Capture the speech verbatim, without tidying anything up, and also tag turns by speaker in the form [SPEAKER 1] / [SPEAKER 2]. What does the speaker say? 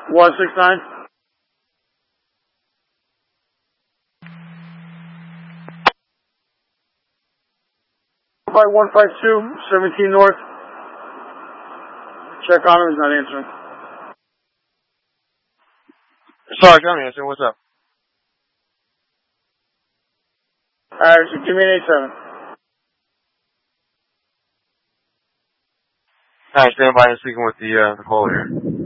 [SPEAKER 1] one six nine. By one five two, seventeen North. Check on him, he's not answering.
[SPEAKER 2] Sarge, I'm answering. What's up?
[SPEAKER 1] Alright, so give me an eight seven.
[SPEAKER 2] Alright, stand by and speaking with the, uh, the caller here.